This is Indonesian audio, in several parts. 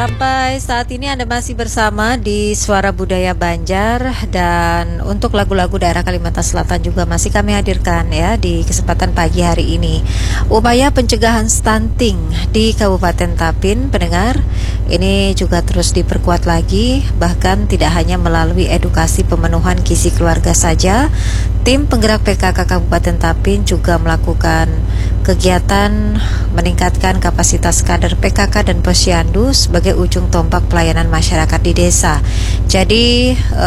Sampai saat ini Anda masih bersama di Suara Budaya Banjar, dan untuk lagu-lagu daerah Kalimantan Selatan juga masih kami hadirkan ya di kesempatan pagi hari ini. Upaya pencegahan stunting di Kabupaten Tapin, pendengar, ini juga terus diperkuat lagi, bahkan tidak hanya melalui edukasi pemenuhan gizi keluarga saja. Tim penggerak PKK Kabupaten Tapin juga melakukan kegiatan meningkatkan kapasitas kader PKK dan Posyandu sebagai ujung tombak pelayanan masyarakat di desa. Jadi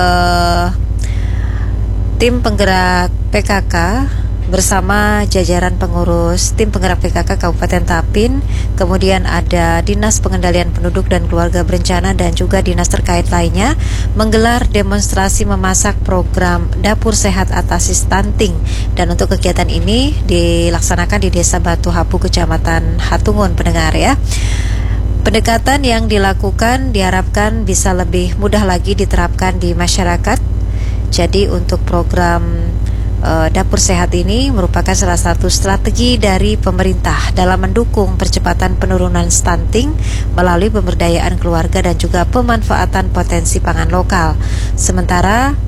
tim penggerak PKK bersama jajaran pengurus tim penggerak PKK Kabupaten Tapin, kemudian ada Dinas Pengendalian Penduduk dan Keluarga Berencana dan juga dinas terkait lainnya, menggelar demonstrasi memasak program Dapur Sehat Atasi Stunting. Dan untuk kegiatan ini dilaksanakan di Desa Batu Hapu, Kecamatan Hatungun, pendengar ya. Pendekatan yang dilakukan diharapkan bisa lebih mudah lagi diterapkan di masyarakat. Jadi untuk program Dapur Sehat ini merupakan salah satu strategi dari pemerintah dalam mendukung percepatan penurunan stunting melalui pemberdayaan keluarga dan juga pemanfaatan potensi pangan lokal. Sementara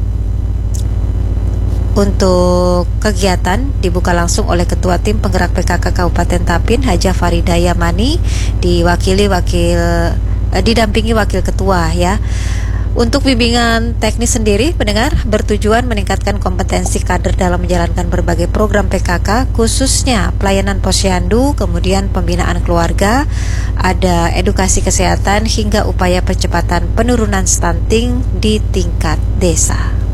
untuk kegiatan dibuka langsung oleh Ketua Tim Penggerak PKK Kabupaten Tapin, Hajah Farida Yamani, didampingi Wakil Ketua ya. Untuk bimbingan teknis sendiri, pendengar, bertujuan meningkatkan kompetensi kader dalam menjalankan berbagai program PKK, khususnya pelayanan posyandu, kemudian pembinaan keluarga, ada edukasi kesehatan, hingga upaya percepatan penurunan stunting di tingkat desa.